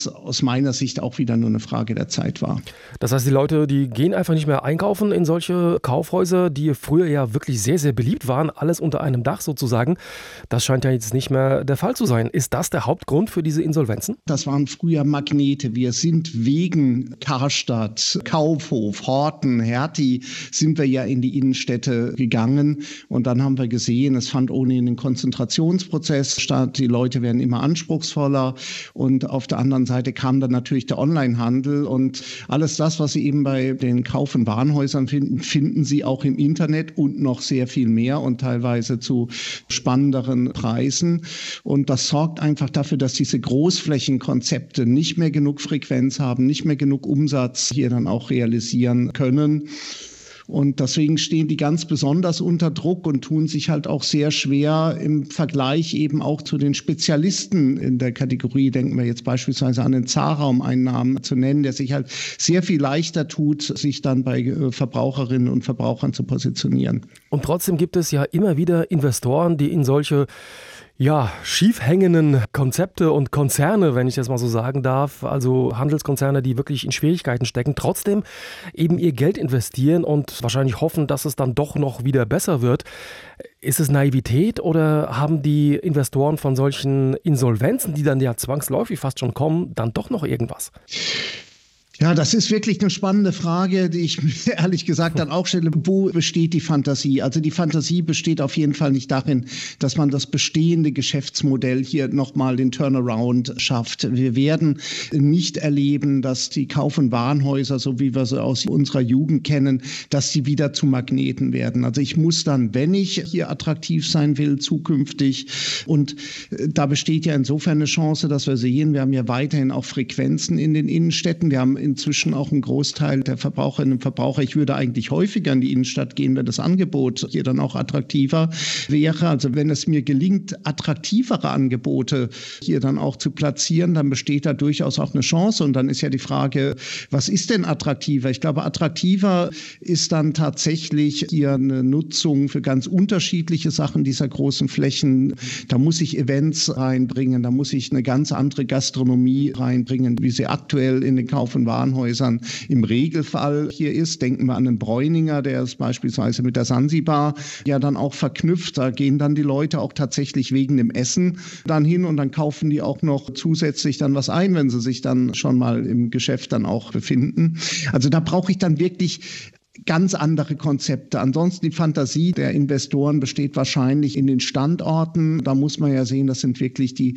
aus meiner Sicht auch wieder nur eine Frage der Zeit war. Das heißt, die Leute, die gehen einfach nicht mehr einkaufen in solche Kaufhäuser, die früher ja wirklich sehr, sehr beliebt waren, alles unter einem Dach sozusagen. Das scheint ja jetzt nicht mehr der Fall zu sein. Ist das der Hauptgrund für diese Insolvenzen? Das waren früher Magnete. Wir sind wegen Karstadt, Kaufhof, Horten, Hertie, sind wir ja in die Innenstädte gegangen. Und dann haben wir gesehen, es fand ohnehin ein Konzentrationsprozess statt. Die Leute werden immer anspruchsvoller. Und auf der anderen Seite kam dann natürlich der Onlinehandel. Und alles das, was Sie eben bei den Kauf- und Warenhäusern finden, finden Sie auch im Internet und noch sehr viel mehr und teilweise zu spannenderen Preisen. Und das sorgt einfach dafür, dass diese Großflächenkonzepte nicht mehr genug Frequenz haben, nicht mehr genug Umsatz hier dann auch realisieren können. Und deswegen stehen die ganz besonders unter Druck und tun sich halt auch sehr schwer im Vergleich eben auch zu den Spezialisten in der Kategorie. Denken wir jetzt beispielsweise an den Zara, um einen Namen zu nennen, der sich halt sehr viel leichter tut, sich dann bei Verbraucherinnen und Verbrauchern zu positionieren. Und trotzdem gibt es ja immer wieder Investoren, die in solche schief hängenden Konzepte und Konzerne, wenn ich das mal so sagen darf, also Handelskonzerne, die wirklich in Schwierigkeiten stecken, trotzdem eben ihr Geld investieren und wahrscheinlich hoffen, dass es dann doch noch wieder besser wird. Ist es Naivität oder haben die Investoren von solchen Insolvenzen, die dann ja zwangsläufig fast schon kommen, dann doch noch irgendwas? Ja, das ist wirklich eine spannende Frage, die ich mir ehrlich gesagt dann auch stelle. Wo besteht die Fantasie? Also die Fantasie besteht auf jeden Fall nicht darin, dass man das bestehende Geschäftsmodell hier nochmal den Turnaround schafft. Wir werden nicht erleben, dass die Kauf- und Warenhäuser, so wie wir sie aus unserer Jugend kennen, dass sie wieder zu Magneten werden. Also ich muss dann, wenn ich hier attraktiv sein will, zukünftig, und da besteht ja insofern eine Chance, dass wir sehen, wir haben ja weiterhin auch Frequenzen in den Innenstädten. Wir haben inzwischen auch einen Großteil der Verbraucherinnen und Verbraucher. Ich würde eigentlich häufiger in die Innenstadt gehen, wenn das Angebot hier dann auch attraktiver wäre. Also wenn es mir gelingt, attraktivere Angebote hier dann auch zu platzieren, dann besteht da durchaus auch eine Chance. Und dann ist ja die Frage, was ist denn attraktiver? Ich glaube, attraktiver ist dann tatsächlich hier eine Nutzung für ganz unterschiedliche Sachen dieser großen Flächen. Da muss ich Events reinbringen, da muss ich eine ganz andere Gastronomie reinbringen, wie sie aktuell in den Kauf- und Warenhäusern im Regelfall hier ist. Denken wir an den Bräuninger, der ist beispielsweise mit der Sansibar ja dann auch verknüpft. Da gehen dann die Leute auch tatsächlich wegen dem Essen dann hin und dann kaufen die auch noch zusätzlich dann was ein, wenn sie sich dann schon mal im Geschäft dann auch befinden. Also da brauche ich dann wirklich ganz andere Konzepte. Ansonsten die Fantasie der Investoren besteht wahrscheinlich in den Standorten. Da muss man ja sehen, das sind wirklich die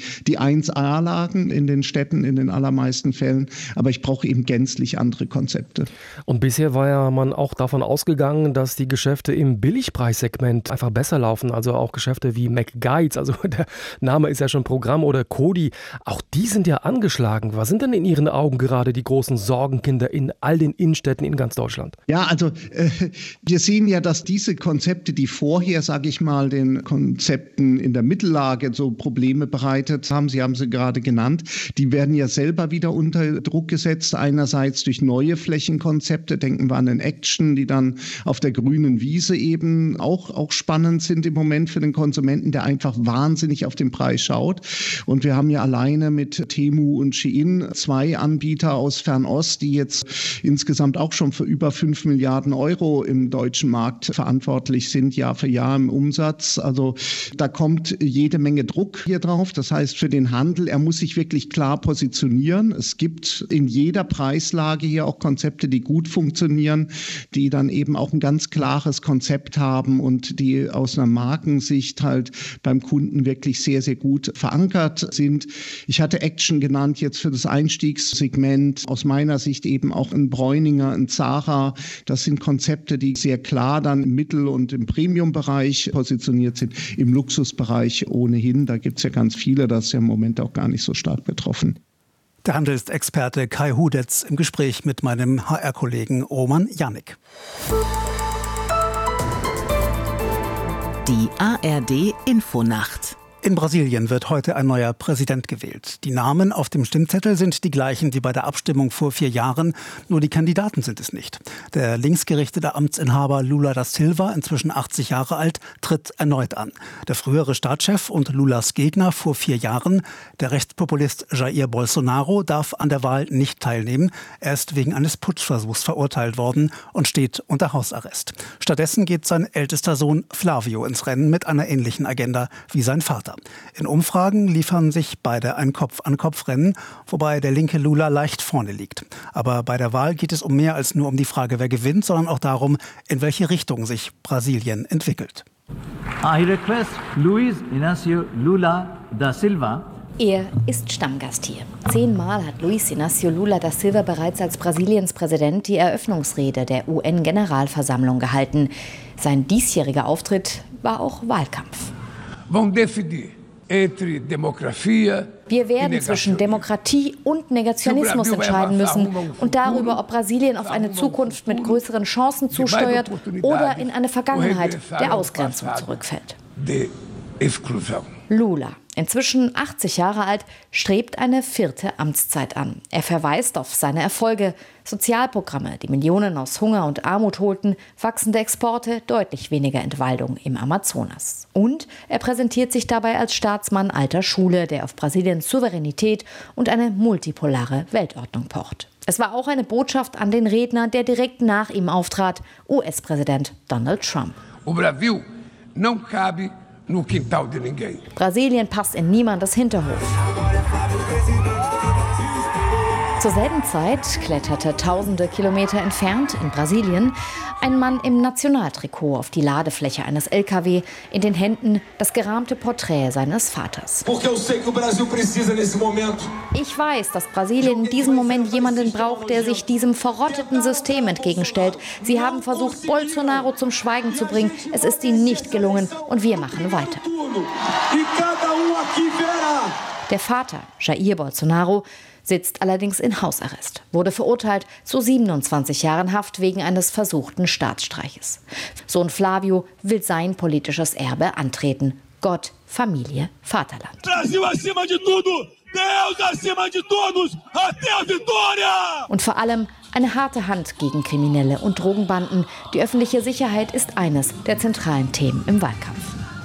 1A-Lagen in den Städten in den allermeisten Fällen. Aber ich brauche eben gänzlich andere Konzepte. Und bisher war ja man auch davon ausgegangen, dass die Geschäfte im Billigpreissegment einfach besser laufen. Also auch Geschäfte wie McGuides, also der Name ist ja schon Programm, oder Cody. Auch die sind ja angeschlagen. Was sind denn in Ihren Augen gerade die großen Sorgenkinder in all den Innenstädten in ganz Deutschland? Ja, also wir sehen ja, dass diese Konzepte, die vorher, sage ich mal, den Konzepten in der Mittellage so Probleme bereitet haben, Sie haben sie gerade genannt, die werden ja selber wieder unter Druck gesetzt. Einerseits durch neue Flächenkonzepte, denken wir an den Action, die dann auf der grünen Wiese eben auch spannend sind im Moment für den Konsumenten, der einfach wahnsinnig auf den Preis schaut. Und wir haben ja alleine mit Temu und Shein 2 Anbieter aus Fernost, die jetzt insgesamt auch schon für über 5 Milliarden Euro im deutschen Markt verantwortlich sind, Jahr für Jahr im Umsatz. Also da kommt jede Menge Druck hier drauf. Das heißt, für den Handel, er muss sich wirklich klar positionieren. Es gibt in jeder Preislage hier auch Konzepte, die gut funktionieren, die dann eben auch ein ganz klares Konzept haben und die aus einer Markensicht halt beim Kunden wirklich sehr, sehr gut verankert sind. Ich hatte Action genannt jetzt für das Einstiegssegment. Aus meiner Sicht eben auch ein Bräuninger, ein Zara. Das sind Konzepte, die sehr klar dann im Mittel- und im Premium-Bereich positioniert sind. Im Luxusbereich ohnehin, da gibt es ja ganz viele, das ist ja im Moment auch gar nicht so stark betroffen. Der Handelsexperte Kai Hudetz im Gespräch mit meinem HR-Kollegen Roman Janik. Die ARD Infonacht. In Brasilien wird heute ein neuer Präsident gewählt. Die Namen auf dem Stimmzettel sind die gleichen wie bei der Abstimmung vor 4 Jahren, nur die Kandidaten sind es nicht. Der linksgerichtete Amtsinhaber Lula da Silva, inzwischen 80 Jahre alt, tritt erneut an. Der frühere Staatschef und Lulas Gegner vor 4 Jahren, der Rechtspopulist Jair Bolsonaro, darf an der Wahl nicht teilnehmen. Er ist wegen eines Putschversuchs verurteilt worden und steht unter Hausarrest. Stattdessen geht sein ältester Sohn Flavio ins Rennen mit einer ähnlichen Agenda wie sein Vater. In Umfragen liefern sich beide ein Kopf-an-Kopf-Rennen, wobei der linke Lula leicht vorne liegt. Aber bei der Wahl geht es um mehr als nur um die Frage, wer gewinnt, sondern auch darum, in welche Richtung sich Brasilien entwickelt. I request Luiz Inácio Lula da Silva. Er ist Stammgast hier. 10-mal hat Luiz Inácio Lula da Silva bereits als Brasiliens Präsident die Eröffnungsrede der UN-Generalversammlung gehalten. Sein diesjähriger Auftritt war auch Wahlkampf. Wir werden zwischen Demokratie und Negationismus entscheiden müssen und darüber, ob Brasilien auf eine Zukunft mit größeren Chancen zusteuert oder in eine Vergangenheit der Ausgrenzung zurückfällt. Lula, inzwischen 80 Jahre alt, strebt eine 4. Amtszeit an. Er verweist auf seine Erfolge, Sozialprogramme, die Millionen aus Hunger und Armut holten, wachsende Exporte, deutlich weniger Entwaldung im Amazonas. Und er präsentiert sich dabei als Staatsmann alter Schule, der auf Brasiliens Souveränität und eine multipolare Weltordnung pocht. Es war auch eine Botschaft an den Redner, der direkt nach ihm auftrat, US-Präsident Donald Trump. Brasilien passt in niemandes Hinterhof. Zur selben Zeit kletterte tausende Kilometer entfernt in Brasilien ein Mann im Nationaltrikot auf die Ladefläche eines LKW, in den Händen das gerahmte Porträt seines Vaters. Ich weiß, dass Brasilien in diesem Moment jemanden braucht, der sich diesem verrotteten System entgegenstellt. Sie haben versucht, Bolsonaro zum Schweigen zu bringen. Es ist ihnen nicht gelungen und wir machen weiter. Der Vater, Jair Bolsonaro, sitzt allerdings in Hausarrest, wurde verurteilt zu 27 Jahren Haft wegen eines versuchten Staatsstreiches. Sohn Flavio will sein politisches Erbe antreten. Gott, Familie, Vaterland. Brasil acima de tudo, Deus acima de todos, até a vitória! Und vor allem eine harte Hand gegen Kriminelle und Drogenbanden. Die öffentliche Sicherheit ist eines der zentralen Themen im Wahlkampf.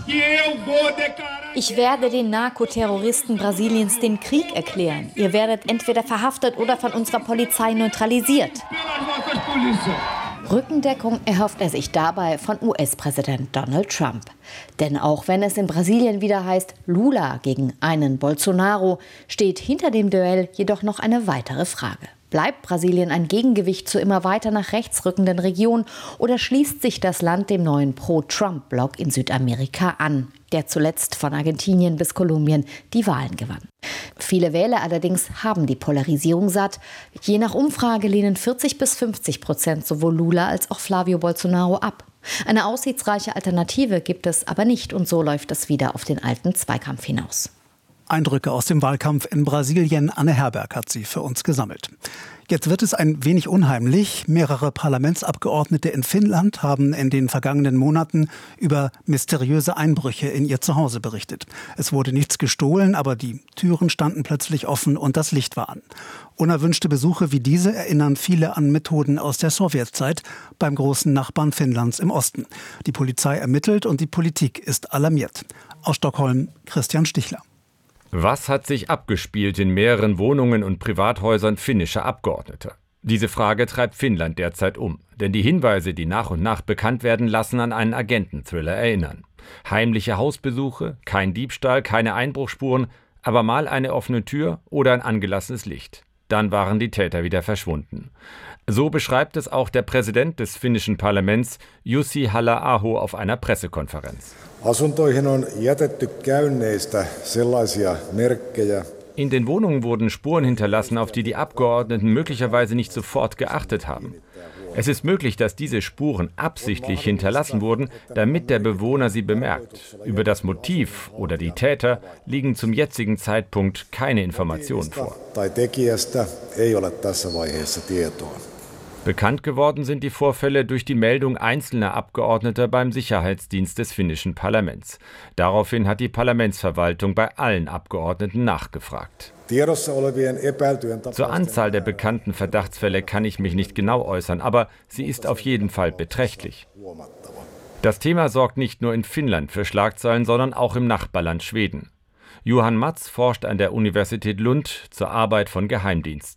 Ich werde den Narkoterroristen Brasiliens den Krieg erklären. Ihr werdet entweder verhaftet oder von unserer Polizei neutralisiert. Rückendeckung erhofft er sich dabei von US-Präsident Donald Trump. Denn auch wenn es in Brasilien wieder heißt Lula gegen einen Bolsonaro, steht hinter dem Duell jedoch noch eine weitere Frage. Bleibt Brasilien ein Gegengewicht zur immer weiter nach rechts rückenden Region oder schließt sich das Land dem neuen Pro-Trump-Block in Südamerika an, der zuletzt von Argentinien bis Kolumbien die Wahlen gewann? Viele Wähler allerdings haben die Polarisierung satt. Je nach Umfrage lehnen 40-50% sowohl Lula als auch Flavio Bolsonaro ab. Eine aussichtsreiche Alternative gibt es aber nicht und so läuft es wieder auf den alten Zweikampf hinaus. Eindrücke aus dem Wahlkampf in Brasilien. Anne Herberg hat sie für uns gesammelt. Jetzt wird es ein wenig unheimlich. Mehrere Parlamentsabgeordnete in Finnland haben in den vergangenen Monaten über mysteriöse Einbrüche in ihr Zuhause berichtet. Es wurde nichts gestohlen, aber die Türen standen plötzlich offen und das Licht war an. Unerwünschte Besuche wie diese erinnern viele an Methoden aus der Sowjetzeit beim großen Nachbarn Finnlands im Osten. Die Polizei ermittelt und die Politik ist alarmiert. Aus Stockholm, Christian Stichler. Was hat sich abgespielt in mehreren Wohnungen und Privathäusern finnischer Abgeordneter? Diese Frage treibt Finnland derzeit um. Denn die Hinweise, die nach und nach bekannt werden, lassen an einen Agenten-Thriller erinnern. Heimliche Hausbesuche, kein Diebstahl, keine Einbruchsspuren, aber mal eine offene Tür oder ein angelassenes Licht. Dann waren die Täter wieder verschwunden. So beschreibt es auch der Präsident des finnischen Parlaments, Jussi Halla-aho, auf einer Pressekonferenz. In den Wohnungen wurden Spuren hinterlassen, auf die die Abgeordneten möglicherweise nicht sofort geachtet haben. Es ist möglich, dass diese Spuren absichtlich hinterlassen wurden, damit der Bewohner sie bemerkt. Über das Motiv oder die Täter liegen zum jetzigen Zeitpunkt keine Informationen vor. Bekannt geworden sind die Vorfälle durch die Meldung einzelner Abgeordneter beim Sicherheitsdienst des finnischen Parlaments. Daraufhin hat die Parlamentsverwaltung bei allen Abgeordneten nachgefragt. Zur Anzahl der bekannten Verdachtsfälle kann ich mich nicht genau äußern, aber sie ist auf jeden Fall beträchtlich. Das Thema sorgt nicht nur in Finnland für Schlagzeilen, sondern auch im Nachbarland Schweden. Johan Matz forscht an der Universität Lund zur Arbeit von Geheimdiensten.